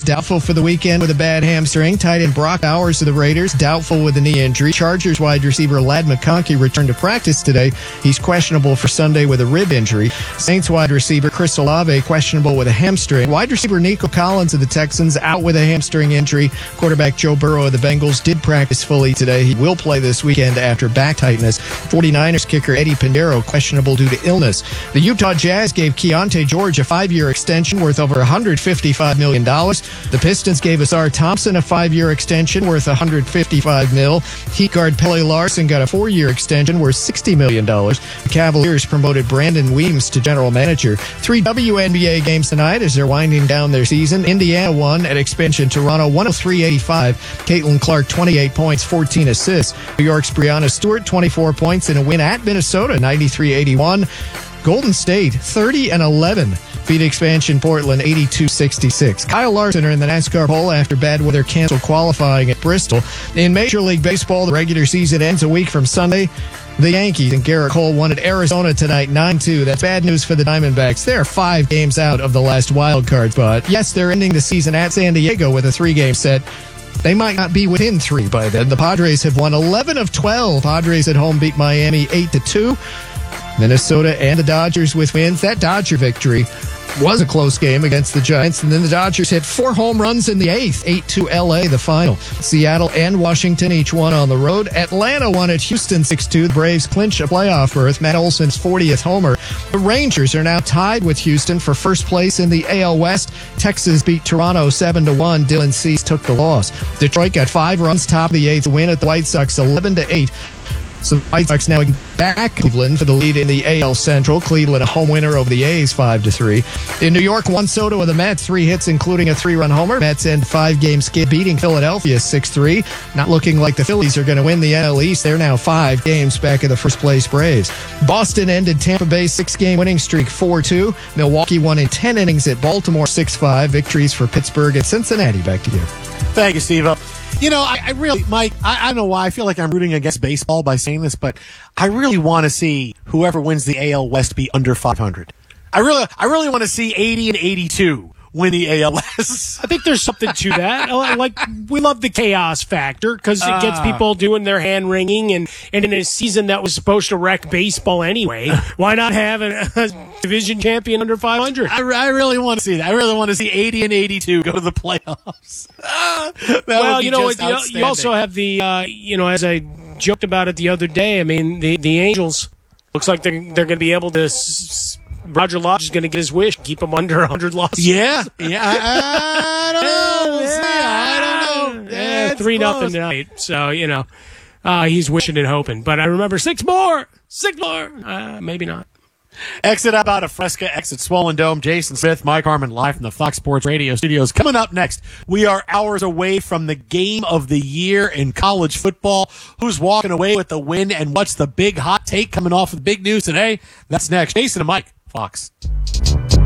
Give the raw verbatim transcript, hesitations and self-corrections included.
doubtful for the weekend with a bad hamstring. Tight end Brock Bowers of the Raiders, doubtful with a knee injury. Chargers wide receiver Ladd McConkey returned to practice today. He's questionable for Sunday with a rib injury. Saints wide receiver Chris Olave, questionable with a hamstring. Wide receiver Nico Collins of the Texans, out with a hamstring injury. Quarterback Joe Burrow of the Bengals did practice fully today. He will play this weekend after back tightness. 49ers kicker Eddie Pinheiro, questionable due to illness. The Utah Jazz gave Keontae George a five-year extension worth over one hundred fifty-five million dollars. The Pistons gave Asar Thompson a five-year extension worth one hundred fifty-five million dollars. Heat guard Pele Larson got a four-year extension worth sixty million dollars. The Cavaliers promoted Brandon Weems to general manager. Three W N B A games tonight as they're winding down their season. Indiana won at expansion Toronto one oh three eighty-five. Caitlin Clark, twenty-eight points, fourteen assists. New York's Brianna Stewart, twenty-four points in a win at Minnesota, ninety-three eighty-one. Golden State, thirty and eleven. Beat expansion Portland, eighty-two sixty-six. Kyle Larson are in the NASCAR pole after bad weather canceled qualifying at Bristol. In Major League Baseball, the regular season ends a week from Sunday. The Yankees and Garrett Cole won at Arizona tonight, nine two. That's bad news for the Diamondbacks. They're five games out of the last wild card spot. Yes, they're ending the season at San Diego with a three-game set. They might not be within three by then. The Padres have won eleven of twelve. Padres at home beat Miami eight to two. Minnesota and the Dodgers with wins. That Dodger victory was a close game against the Giants, and then the Dodgers hit four home runs in the eighth, eight to L A, the final. Seattle and Washington each won on the road. Atlanta won at Houston six two. The Braves clinch a playoff berth. Matt Olson's fortieth homer. The Rangers are now tied with Houston for first place in the A L West. Texas beat Toronto seven to one. Dylan Cease took the loss. Detroit got five runs top of the eighth, win at the White Sox eleven to eight. So the White Sox now back Cleveland for the lead in the A L Central. Cleveland a home winner over the A's five to three. In New York, Juan Soto of the Mets, three hits including a three-run homer. Mets end five-game skid beating Philadelphia six three. Not looking like the Phillies are going to win the N L East. They're now five games back of the first-place Braves. Boston ended Tampa Bay's six-game winning streak four two. Milwaukee won in ten innings at Baltimore six five. Victories for Pittsburgh and Cincinnati. Back to you. Thank you, Steve-O. You know, I, I really, Mike, I, I don't know why I feel like I'm rooting against baseball by saying this, but I really want to see whoever wins the A L West be under five hundred. I really, I really want to see eighty and eighty-two win the A L S. I think there's something to that. Like, we love the chaos factor because it gets people doing their hand wringing, and, and in a season that was supposed to wreck baseball anyway, why not have a, a division champion under five hundred? I, I really want to see that. I really want to see eighty and eighty-two go to the playoffs. Well, you know, you, you also have the, uh, you know, as I joked about it the other day, I mean, the, the Angels, looks like they're, they're going to be able to s- Roger Lodge is going to get his wish, keep him under one hundred losses. Yeah, yeah. I, I don't know. We'll see. I don't know. Yeah, three nothing tonight. So you know, uh, he's wishing and hoping. But I remember six more, six more. Uh, maybe not. Exit up out of Fresca, exit Swollen Dome. Jason Smith, Mike Harmon, live from the Fox Sports Radio studios. Coming up next, we are hours away from the game of the year in college football. Who's walking away with the win, and what's the big hot take coming off of the big news today? That's next. Jason and Mike, Fox.